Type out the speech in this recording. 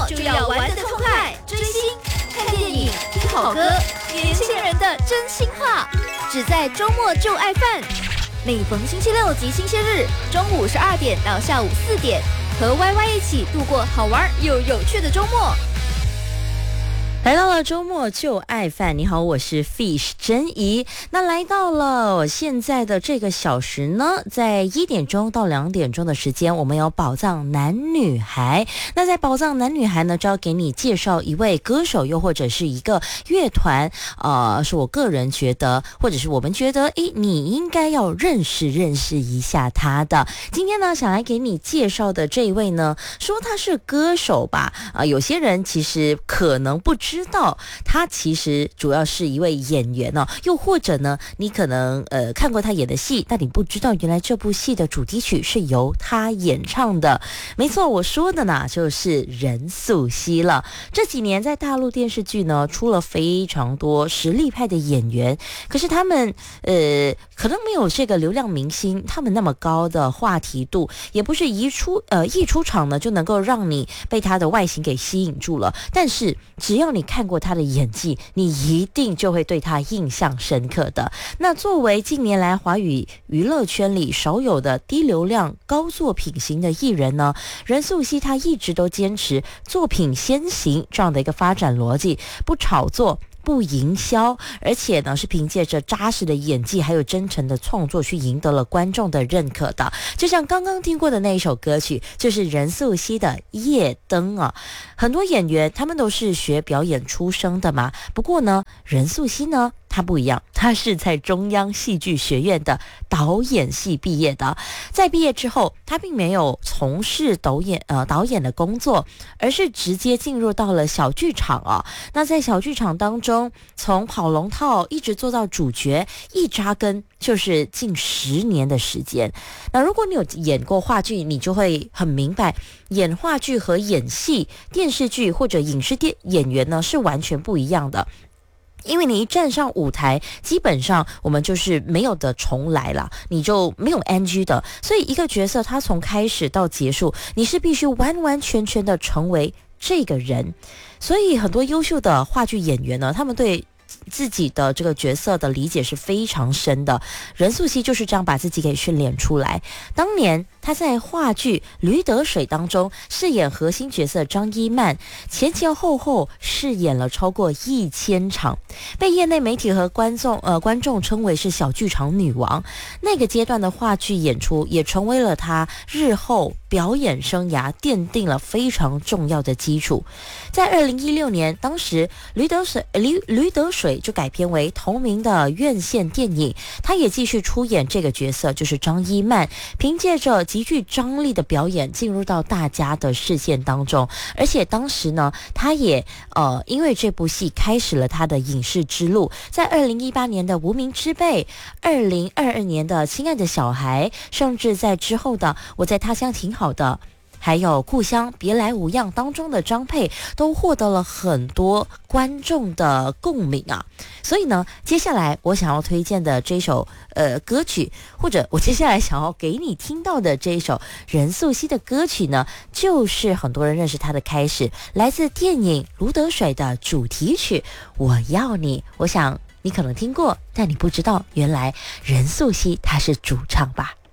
就要玩得痛快，追星、看电影、听好歌，年轻人的真心话，只在周末就爱饭。每逢星期六及星期日，中午12点到下午4点，和 YY 一起度过好玩又有趣的周末。 来到了周末就爱饭，你好，我是 Fish 珍怡。那来到了现在的这个小时呢，在1点钟到2点钟的时间，我们有宝藏男女孩。那在宝藏男女孩呢，就要给你介绍一位歌手，又或者是一个乐团，是我个人觉得，或者是我们觉得，你应该要认识一下他的。今天呢，想来给你介绍的这一位呢，说他是歌手吧，有些人其实可能不知道他其实主要是一位演员哦，又或者呢，你可能看过他演的戏，但你不知道原来这部戏的主题曲是由他演唱的。没错，我说的呢就是任素汐了。这几年在大陆电视剧呢出了非常多实力派的演员，可是他们可能没有这个流量明星他们那么高的话题度，也不是一出场呢就能够让你被他的外形给吸引住了。但是只要你看过他的演技，你一定就会对他印象深刻的。那作为近年来华语娱乐圈里少有的低流量高作品型的艺人呢，任素汐她一直都坚持作品先行这样的一个发展逻辑，不炒作，不营销，而且呢是凭借着扎实的演技还有真诚的创作去赢得了观众的认可的。就像刚刚听过的那一首歌曲，就是任素汐的《夜灯》啊。很多演员他们都是学表演出身的嘛，不过呢，任素汐呢他不一样，他是在中央戏剧学院的导演系毕业的。在毕业之后，他并没有从事导演的工作，而是直接进入到了小剧场啊。那在小剧场当中，从跑龙套一直做到主角，一扎根就是近10年的时间。那如果你有演过话剧，你就会很明白，演话剧和演戏、电视剧或者影视演员呢是完全不一样的。因为你一站上舞台，基本上我们就是没有的重来了，你就没有 NG 的。所以一个角色他从开始到结束，你是必须完完全全的成为这个人。所以很多优秀的话剧演员呢，他们对自己的这个角色的理解是非常深的。任素汐就是这样把自己给训练出来。当年他在话剧《驴得水》当中饰演核心角色张一曼，前后饰演了超过1000场，被业内媒体和观众称为是小剧场女王。那个阶段的话剧演出也成为了他日后表演生涯奠定了非常重要的基础。在2016年，当时驴得水就改编为同名的院线电影，他也继续出演这个角色，就是张一曼，凭借着极具张力的表演进入到大家的视线当中。而且当时呢，他也因为这部戏开始了他的影视之路。在2018年的《无名之辈》，2022年的《亲爱的小孩》，甚至在之后的《我在他乡挺好的》，还有《故乡别来无恙》当中的张佩，都获得了很多观众的共鸣啊。所以呢，接下来我想要推荐的这首歌曲，或者我接下来想要给你听到的这一首任素汐的歌曲呢，就是很多人认识她的开始，来自电影《驴得水》的主题曲《我要你》。我想你可能听过，但你不知道原来任素汐她是主唱吧。